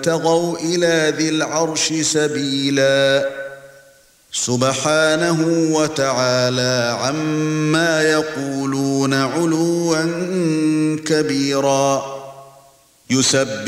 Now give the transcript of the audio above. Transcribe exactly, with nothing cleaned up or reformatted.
وابتغوا إلى ذي العرش سبيلا سبحانه وتعالى عما يقولون علوا كبيرا يسبح